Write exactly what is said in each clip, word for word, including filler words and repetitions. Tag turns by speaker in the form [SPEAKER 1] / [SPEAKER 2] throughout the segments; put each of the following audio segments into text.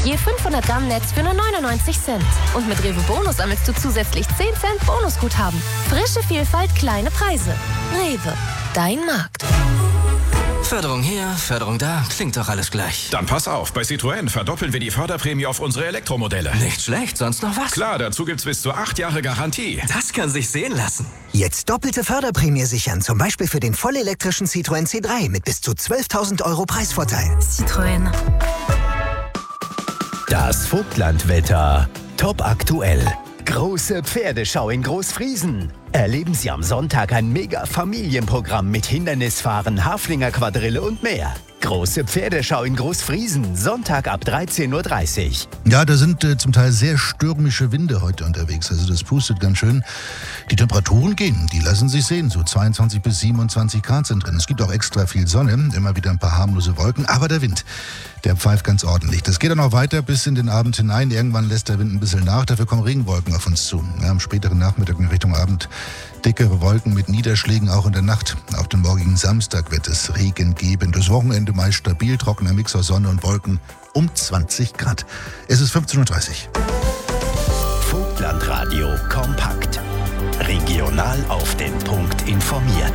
[SPEAKER 1] Je fünfhundert Gramm Netz für nur neunundneunzig Cent. Und mit Rewe Bonus sammelst du zusätzlich zehn Cent Bonusguthaben. Frische Vielfalt, kleine Preise. Rewe, dein Markt.
[SPEAKER 2] Förderung hier, Förderung da, klingt doch alles gleich.
[SPEAKER 3] Dann pass auf, bei Citroën verdoppeln wir die Förderprämie auf unsere Elektromodelle.
[SPEAKER 2] Nicht schlecht, sonst noch was?
[SPEAKER 3] Klar, dazu gibt's bis zu acht Jahre Garantie.
[SPEAKER 2] Das kann sich sehen lassen.
[SPEAKER 4] Jetzt doppelte Förderprämie sichern, zum Beispiel für den vollelektrischen Citroën C drei mit bis zu zwölftausend Euro Preisvorteil.
[SPEAKER 1] Citroën.
[SPEAKER 5] Das Vogtlandwetter. Top aktuell. Große Pferdeschau in Großfriesen. Erleben Sie am Sonntag ein Mega-Familienprogramm mit Hindernisfahren, Haflinger-Quadrille und mehr. Große Pferdeschau in Großfriesen, Sonntag ab dreizehn Uhr dreißig.
[SPEAKER 6] Ja, da sind äh, zum Teil sehr stürmische Winde heute unterwegs. Also das pustet ganz schön. Die Temperaturen gehen, die lassen sich sehen. So zweiundzwanzig bis siebenundzwanzig Grad sind drin. Es gibt auch extra viel Sonne, immer wieder ein paar harmlose Wolken. Aber der Wind, der pfeift ganz ordentlich. Das geht dann auch weiter bis in den Abend hinein. Irgendwann lässt der Wind ein bisschen nach. Dafür kommen Regenwolken auf uns zu. Ja, am späteren Nachmittag in Richtung Abend dickere Wolken mit Niederschlägen auch in der Nacht. Auf den morgigen Samstag wird es Regen geben. Das Wochenende meist stabil, trockener Mix aus Sonne und Wolken um zwanzig Grad. Es ist fünfzehn Uhr dreißig.
[SPEAKER 5] Vogtlandradio kompakt. Regional auf den Punkt informiert.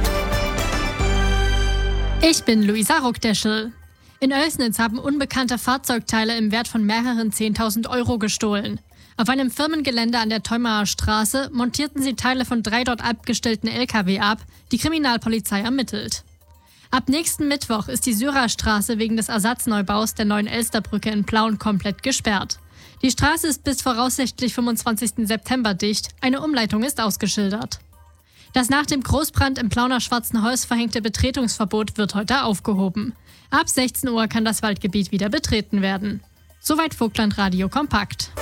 [SPEAKER 7] Ich bin Luisa Ruckdeschel. In Oelsnitz haben unbekannte Fahrzeugteile im Wert von mehreren zehntausend Euro gestohlen. Auf einem Firmengelände an der Theumaer Straße montierten sie Teile von drei dort abgestellten L K W ab. Die Kriminalpolizei ermittelt. Ab nächsten Mittwoch ist die Syrerstraße wegen des Ersatzneubau's der neuen Elsterbrücke in Plauen komplett gesperrt. Die Straße ist bis voraussichtlich fünfundzwanzigsten September dicht. Eine Umleitung ist ausgeschildert. Das nach dem Großbrand im Plauner Schwarzenholz verhängte Betretungsverbot wird heute aufgehoben. Ab sechzehn Uhr kann das Waldgebiet wieder betreten werden. Soweit Vogtlandradio kompakt.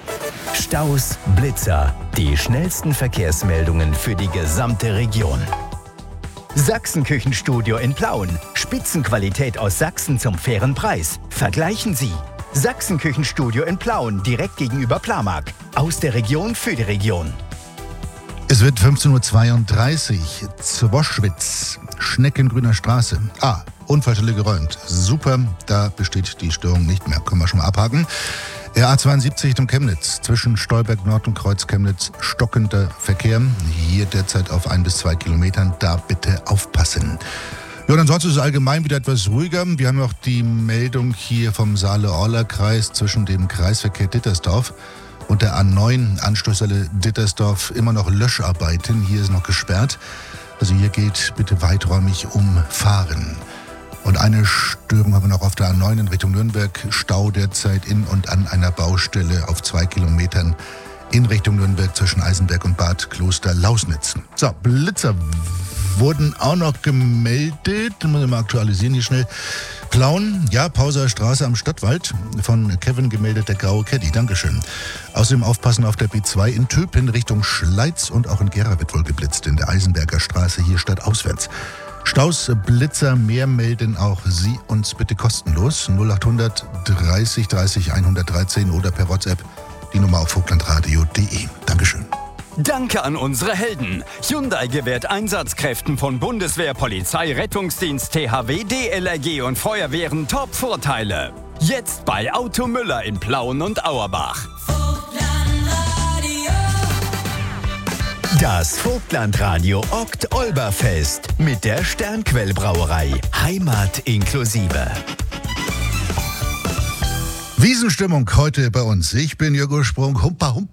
[SPEAKER 5] Staus, Blitzer, die schnellsten Verkehrsmeldungen für die gesamte Region. Sachsenküchenstudio in Plauen. Spitzenqualität aus Sachsen zum fairen Preis. Vergleichen Sie. Sachsenküchenstudio in Plauen, direkt gegenüber Plamark. Aus der Region für die Region.
[SPEAKER 6] Es wird fünfzehn Uhr zweiunddreißig. Zwoschwitz, Schneckengrüner Straße. Ah, Unfallstelle geräumt. Super, da besteht die Störung nicht mehr. Können wir schon mal abhaken. R A zweiundsiebzig Richtung Chemnitz, zwischen Stolberg Nord und Kreuz Chemnitz, stockender Verkehr. Hier derzeit auf ein bis zwei Kilometern, da bitte aufpassen. Ja, und ansonsten ist es allgemein wieder etwas ruhiger. Wir haben noch die Meldung hier vom Saale-Orla-Kreis zwischen dem Kreisverkehr Dittersdorf und der A neun Anschlussstelle Dittersdorf immer noch Löscharbeiten. Hier ist noch gesperrt. Also hier geht bitte weiträumig umfahren. Und eine Störung haben wir noch auf der A neun in Richtung Nürnberg. Stau derzeit in und an einer Baustelle auf zwei Kilometern in Richtung Nürnberg zwischen Eisenberg und Bad Kloster-Lausnitz. So, Blitzer wurden auch noch gemeldet. Das muss ich mal aktualisieren hier schnell. Plauen, ja, Pauser Straße am Stadtwald. Von Kevin gemeldet, der graue Caddy. Dankeschön. Außerdem aufpassen auf der B zwei in Töpen Richtung Schleiz und auch in Gera wird wohl geblitzt. In der Eisenberger Straße hier stadtauswärts. Staus, Blitzer, mehr melden auch Sie uns bitte kostenlos. null achthundert dreißig dreißig hundertdreizehn oder per WhatsApp die Nummer auf vogtlandradio punkt de. Dankeschön.
[SPEAKER 8] Danke an unsere Helden. Hyundai gewährt Einsatzkräften von Bundeswehr, Polizei, Rettungsdienst, T H W, D L R G und Feuerwehren Top-Vorteile. Jetzt bei Auto Müller in Plauen und Auerbach.
[SPEAKER 5] Das Vogtlandradio Okt-Olberfest mit der Sternquell-Brauerei. Heimat inklusive.
[SPEAKER 6] Wiesenstimmung heute bei uns. Ich bin Jürgen Sprung. Humpa, humpa.